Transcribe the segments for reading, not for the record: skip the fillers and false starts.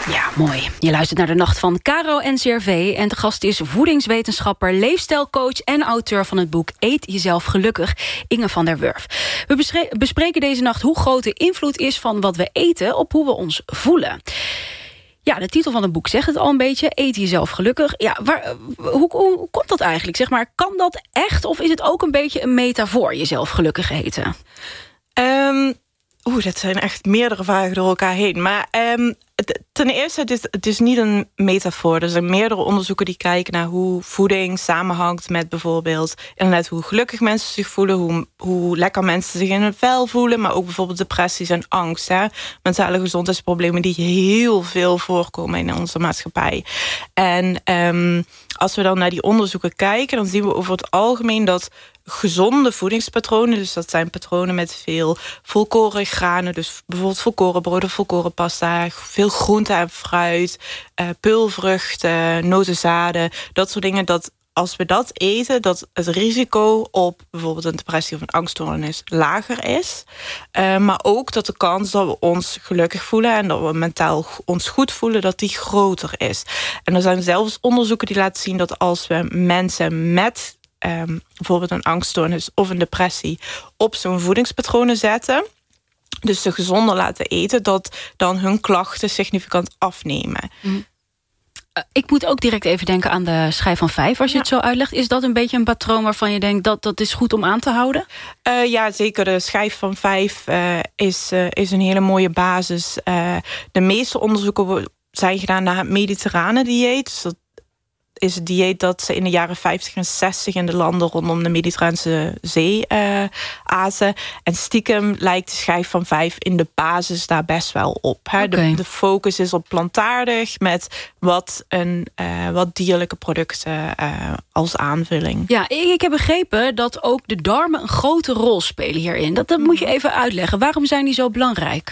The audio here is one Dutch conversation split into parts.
Ja, mooi. Je luistert naar de Nacht van Caro NCRV. En de gast is voedingswetenschapper, leefstijlcoach en auteur van het boek Eet jezelf gelukkig, Inge van der Wurf. We bespreken deze nacht hoe groot de invloed is van wat we eten op hoe we ons voelen. Ja, de titel van het boek zegt het al een beetje. Eet jezelf gelukkig. Ja, hoe komt dat eigenlijk? Zeg maar, kan dat echt? Of is het ook een beetje een metafoor, jezelf gelukkig eten? Dat zijn echt meerdere vragen door elkaar heen. Maar ten eerste, het is niet een metafoor. Er zijn meerdere onderzoeken die kijken naar hoe voeding samenhangt met bijvoorbeeld inderdaad hoe gelukkig mensen zich voelen, hoe lekker mensen zich in hun vel voelen, maar ook bijvoorbeeld depressies en angst. Hè? Mentale gezondheidsproblemen die heel veel voorkomen in onze maatschappij. En als we dan naar die onderzoeken kijken, dan zien we over het algemeen dat gezonde voedingspatronen, dus dat zijn patronen met veel volkoren granen, dus bijvoorbeeld volkoren brood of volkoren pasta, veel groente en fruit, peulvruchten, notenzaden, dat soort dingen, dat als we dat eten, dat het risico op bijvoorbeeld een depressie of een angststoornis lager is. Maar ook dat de kans dat we ons gelukkig voelen en dat we mentaal ons goed voelen, dat die groter is. En er zijn zelfs onderzoeken die laten zien dat als we mensen met bijvoorbeeld een angststoornis of een depressie op zo'n voedingspatronen zetten, dus ze gezonder laten eten, dat dan hun klachten significant afnemen. Ik moet ook direct even denken aan de schijf van 5, als je het zo uitlegt. Is dat een beetje een patroon waarvan je denkt dat is goed om aan te houden? Ja, zeker. De schijf van 5 is een hele mooie basis. De meeste onderzoeken zijn gedaan naar het mediterrane dieet. Dus dat is het dieet dat ze in de jaren 50 en 60 in de landen rondom de Mediterraanse Zee aten. En stiekem lijkt de schijf van 5 in de basis daar best wel op. Hè. Okay. De focus is op plantaardig met wat dierlijke producten als aanvulling. Ja, ik heb begrepen dat ook de darmen een grote rol spelen hierin. Dat moet je even uitleggen. Waarom zijn die zo belangrijk?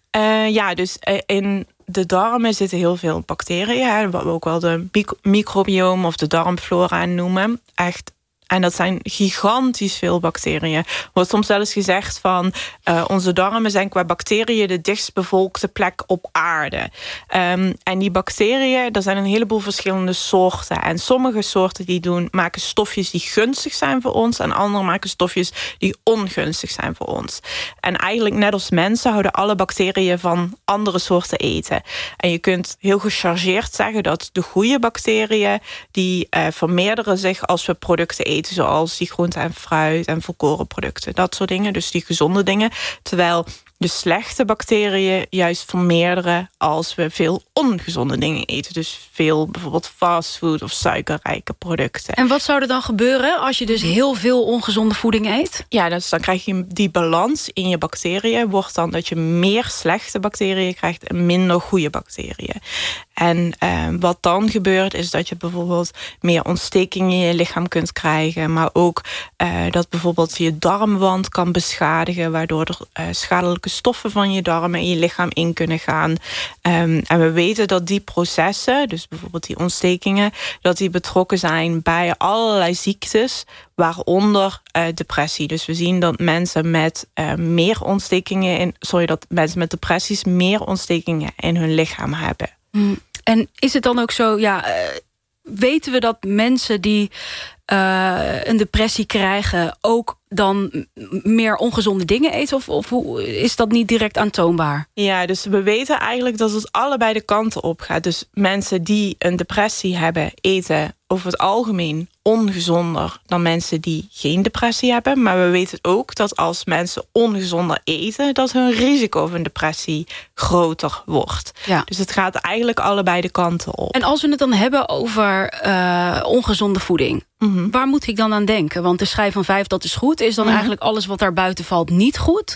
Dus in de darmen zitten heel veel bacteriën, hè, wat we ook wel de microbiome of de darmflora noemen. Echt. En dat zijn gigantisch veel bacteriën. Er wordt soms wel eens gezegd van onze darmen zijn qua bacteriën de dichtstbevolkte plek op aarde. En die bacteriën, er zijn een heleboel verschillende soorten. En sommige soorten maken stofjes die gunstig zijn voor ons, en andere maken stofjes die ongunstig zijn voor ons. En eigenlijk net als mensen houden alle bacteriën van andere soorten eten. En je kunt heel gechargeerd zeggen dat de goede bacteriën die vermeerderen zich als we producten eten, zoals die groente en fruit en volkoren producten, dat soort dingen, dus die gezonde dingen. Terwijl de slechte bacteriën juist vermeerderen als we veel ongezonde dingen eten. Dus veel bijvoorbeeld fastfood of suikerrijke producten. En wat zou er dan gebeuren als je dus heel veel ongezonde voeding eet? Ja, dus dan krijg je die balans in je bacteriën, wordt dan dat je meer slechte bacteriën krijgt en minder goede bacteriën. En wat dan gebeurt is dat je bijvoorbeeld meer ontstekingen in je lichaam kunt krijgen, maar ook dat bijvoorbeeld je darmwand kan beschadigen, waardoor er schadelijke stoffen van je darmen in je lichaam in kunnen gaan. En we weten dat die processen, dus bijvoorbeeld die ontstekingen, dat die betrokken zijn bij allerlei ziektes, waaronder depressie. Dus we zien dat mensen met dat mensen met depressies meer ontstekingen in hun lichaam hebben. En is het dan ook zo, weten we dat mensen die een depressie krijgen ook dan meer ongezonde dingen eten? Of hoe is dat niet direct aantoonbaar? Ja, dus we weten eigenlijk dat het allebei de kanten op gaat. Dus mensen die een depressie hebben, eten over het algemeen ongezonder dan mensen die geen depressie hebben. Maar we weten ook dat als mensen ongezonder eten, dat hun risico van depressie groter wordt. Ja. Dus het gaat eigenlijk allebei de kanten op. En als we het dan hebben over ongezonde voeding, waar moet ik dan aan denken? Want de schijf van 5, dat is goed. Is dan eigenlijk alles wat daar buiten valt niet goed?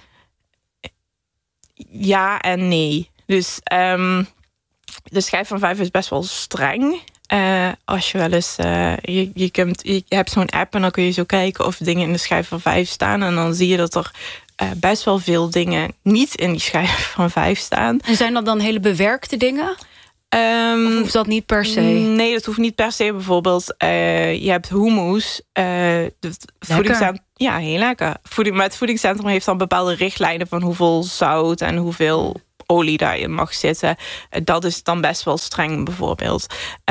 Ja en nee. Dus de schijf van 5 is best wel streng. Als je wel eens je hebt zo'n app en dan kun je zo kijken of dingen in de schijf van 5 staan. En dan zie je dat er best wel veel dingen niet in die schijf van 5 staan. En zijn dat dan hele bewerkte dingen? Of hoeft dat niet per se? Nee, dat hoeft niet per se. Bijvoorbeeld, je hebt hummus. Ja, heel lekker. Maar het voedingscentrum heeft dan bepaalde richtlijnen van hoeveel zout en hoeveel olie daarin mag zitten. Dat is dan best wel streng bijvoorbeeld.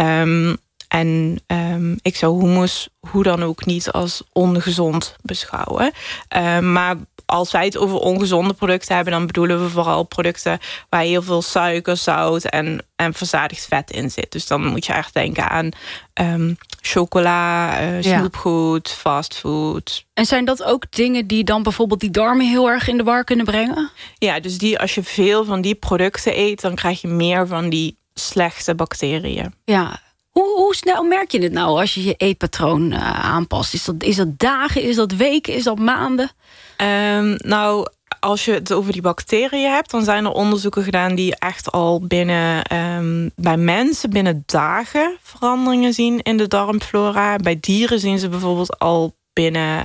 Ik zou hummus hoe dan ook niet als ongezond beschouwen. Maar als wij het over ongezonde producten hebben, dan bedoelen we vooral producten waar heel veel suiker, zout en verzadigd vet in zit. Dus dan moet je echt denken aan chocola, snoepgoed, fastfood. En zijn dat ook dingen die dan bijvoorbeeld die darmen heel erg in de war kunnen brengen? Ja, dus als je veel van die producten eet, dan krijg je meer van die slechte bacteriën. Ja. Hoe snel merk je dit nou als je je eetpatroon aanpast? Is dat dagen, is dat weken, is dat maanden? Als je het over die bacteriën hebt, dan zijn er onderzoeken gedaan die echt al bij mensen binnen dagen veranderingen zien in de darmflora. Bij dieren zien ze bijvoorbeeld al binnen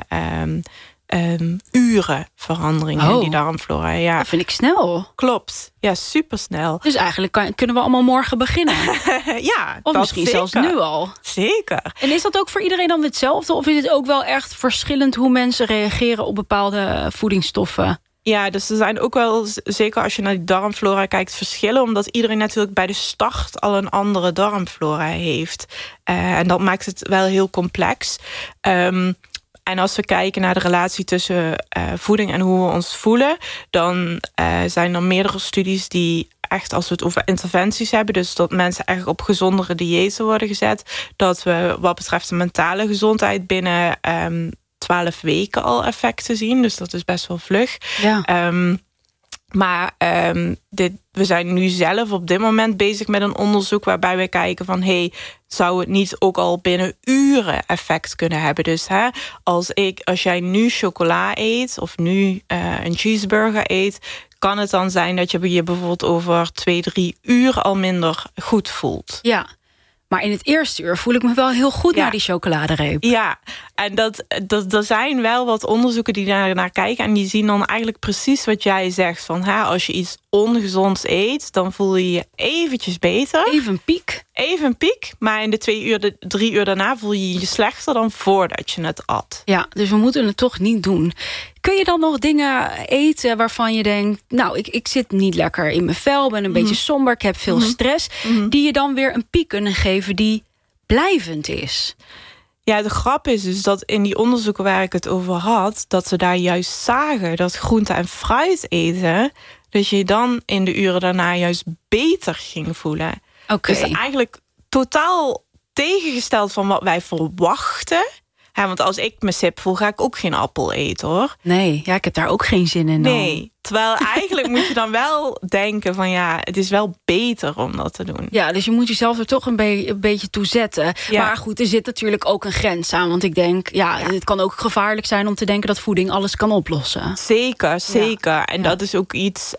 uren veranderingen in die darmflora. Ja. Dat vind ik snel. Klopt. Ja, supersnel. Dus eigenlijk kunnen we allemaal morgen beginnen. Ja, of misschien zeker. Zelfs nu al. Zeker. En is dat ook voor iedereen dan hetzelfde? Of is het ook wel echt verschillend hoe mensen reageren op bepaalde voedingsstoffen? Ja, dus er zijn ook wel, zeker als je naar die darmflora kijkt, verschillen. Omdat iedereen natuurlijk bij de start al een andere darmflora heeft. En dat maakt het wel heel complex. En als we kijken naar de relatie tussen voeding en hoe we ons voelen, dan zijn er meerdere studies die echt, als we het over interventies hebben, dus dat mensen echt op gezondere diëten worden gezet, dat we wat betreft de mentale gezondheid binnen 12 weken al effecten zien. Dus dat is best wel vlug. Ja. We zijn nu zelf op dit moment bezig met een onderzoek waarbij we kijken van, zou het niet ook al binnen uren effect kunnen hebben? Dus als jij nu chocola eet of nu een cheeseburger eet, kan het dan zijn dat je je bijvoorbeeld over 2-3 uur al minder goed voelt. Ja. Maar in het eerste uur voel ik me wel heel goed naar die chocoladereep. Ja, en er zijn wel wat onderzoeken die naar kijken. En die zien dan eigenlijk precies wat jij zegt. Van, als je iets ongezonds eet, dan voel je je eventjes beter. Even een piek. Maar in de 3 uur daarna voel je je slechter dan voordat je het at. Ja, dus we moeten het toch niet doen. Kun je dan nog dingen eten waarvan je denkt, nou, ik zit niet lekker in mijn vel, ben een beetje somber, ik heb veel stress, die je dan weer een piek kunnen geven die blijvend is? Ja, de grap is dus dat in die onderzoeken waar ik het over had, dat ze daar juist zagen dat groente en fruit eten, dat je dan in de uren daarna juist beter ging voelen. Okay. Dus eigenlijk totaal tegengesteld van wat wij verwachten. Want als ik me sip voel, ga ik ook geen appel eten, hoor. Nee, ja, ik heb daar ook geen zin in. Nee, terwijl eigenlijk moet je dan wel denken van, het is wel beter om dat te doen. Ja, dus je moet jezelf er toch een beetje toe zetten. Ja. Maar goed, er zit natuurlijk ook een grens aan. Want ik denk, het kan ook gevaarlijk zijn om te denken dat voeding alles kan oplossen. Zeker. Ja. En dat is ook iets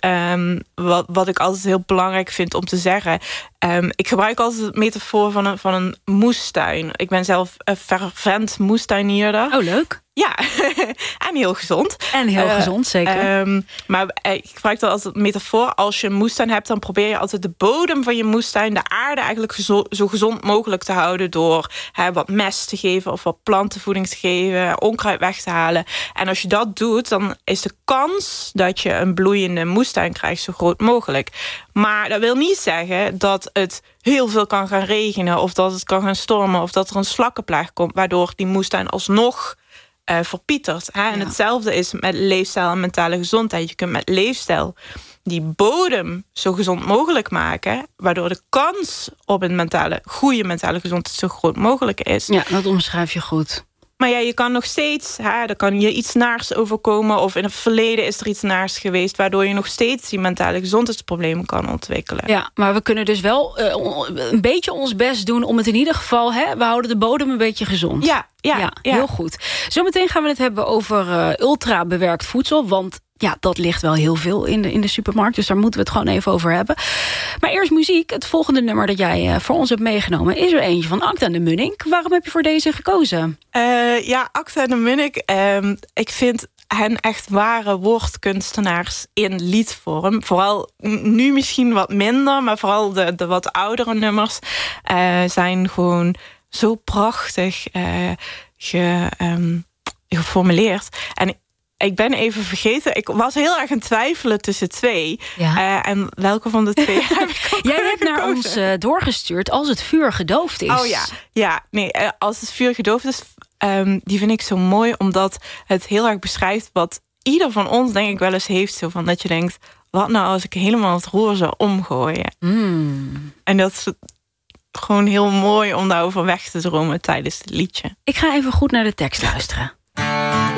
wat ik altijd heel belangrijk vind om te zeggen. Ik gebruik altijd het metafoor van een moestuin. Ik ben zelf een fervent moestuinier. Oh, leuk. Ja, en heel gezond. En heel gezond, zeker. Maar ik gebruik dat als metafoor. Als je een moestuin hebt, dan probeer je altijd de bodem van je moestuin, de aarde eigenlijk zo gezond mogelijk te houden door wat mest te geven of wat plantenvoeding te geven, onkruid weg te halen. En als je dat doet, dan is de kans dat je een bloeiende moestuin krijgt zo groot mogelijk. Maar dat wil niet zeggen dat het heel veel kan gaan regenen of dat het kan gaan stormen of dat er een slakkenplaag komt, waardoor die moestuin alsnog verpietert. En hetzelfde is met leefstijl en mentale gezondheid. Je kunt met leefstijl die bodem zo gezond mogelijk maken, waardoor de kans op een goede mentale gezondheid zo groot mogelijk is. Ja, dat omschrijf je goed. Maar je kan nog steeds, er kan je iets naars overkomen, of in het verleden is er iets naars geweest, waardoor je nog steeds die mentale gezondheidsproblemen kan ontwikkelen. Ja, maar we kunnen dus wel een beetje ons best doen om het in ieder geval, we houden de bodem een beetje gezond. Ja, heel goed. Zometeen gaan we het hebben over ultra bewerkt voedsel, want dat ligt wel heel veel in de supermarkt. Dus daar moeten we het gewoon even over hebben. Maar eerst muziek. Het volgende nummer dat jij voor ons hebt meegenomen is er eentje van Acta en de Munnik. Waarom heb je voor deze gekozen? Acta en de Munnik. Ik vind hen echt ware woordkunstenaars in liedvorm. Vooral nu misschien wat minder, maar vooral de wat oudere nummers zijn gewoon zo prachtig geformuleerd. En Ik ben even vergeten. Ik was heel erg aan het twijfelen tussen 2. Ja. En welke van de 2 heb ik ook Jij hebt naar gekozen? ons doorgestuurd Als het vuur gedoofd is. Oh ja. Ja, nee, Als het vuur gedoofd is, die vind ik zo mooi, omdat het heel erg beschrijft wat ieder van ons denk ik wel eens heeft. Zo van dat je denkt, wat nou als ik helemaal het roer zou omgooien? En dat is gewoon heel mooi om daarover weg te dromen tijdens het liedje. Ik ga even goed naar de tekst luisteren.